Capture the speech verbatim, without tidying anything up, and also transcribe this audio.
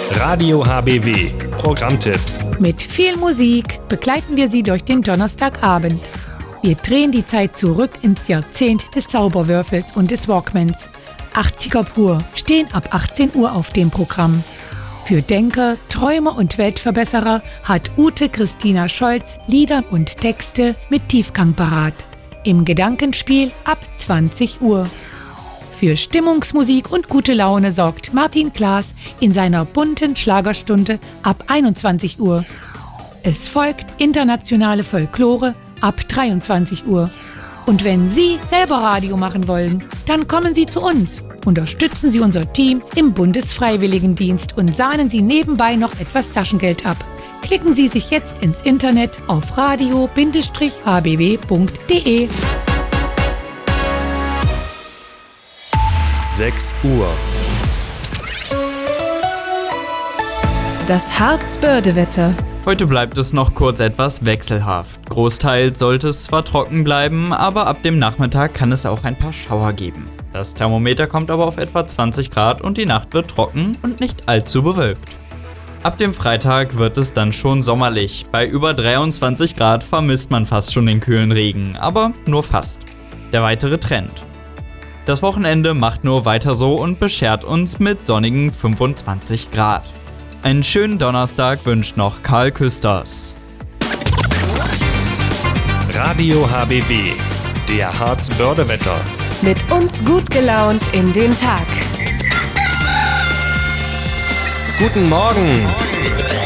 Radio H B W. Programmtipps. Mit viel Musik begleiten wir Sie durch den Donnerstagabend. Wir drehen die Zeit zurück ins Jahrzehnt des Zauberwürfels und des Walkmans. achtziger pur stehen ab achtzehn Uhr auf dem Programm. Für Denker, Träumer und Weltverbesserer hat Ute Christina Scholz Lieder und Texte mit Tiefgang parat. Im Gedankenspiel ab zwanzig Uhr. Für Stimmungsmusik und gute Laune sorgt Martin Klaas in seiner bunten Schlagerstunde ab einundzwanzig Uhr. Es folgt internationale Folklore ab dreiundzwanzig Uhr. Und wenn Sie selber Radio machen wollen, dann kommen Sie zu uns. Unterstützen Sie unser Team im Bundesfreiwilligendienst und sahnen Sie nebenbei noch etwas Taschengeld ab. Klicken Sie sich jetzt ins Internet auf radio Bindestrich h b w punkt d e. sechs Uhr. Das Harz-Börde-Wetter. Heute bleibt es noch kurz etwas wechselhaft. Großteils sollte es zwar trocken bleiben, aber ab dem Nachmittag kann es auch ein paar Schauer geben. Das Thermometer kommt aber auf etwa zwanzig Grad und die Nacht wird trocken und nicht allzu bewölkt. Ab dem Freitag wird es dann schon sommerlich. Bei über dreiundzwanzig Grad vermisst man fast schon den kühlen Regen, aber nur fast. Der weitere Trend. Das Wochenende macht nur weiter so und beschert uns mit sonnigen fünfundzwanzig Grad. Einen schönen Donnerstag wünscht noch Karl Küsters. Radio H B W, der Harz-Börde-Wetter. Mit uns gut gelaunt in den Tag. Guten Morgen.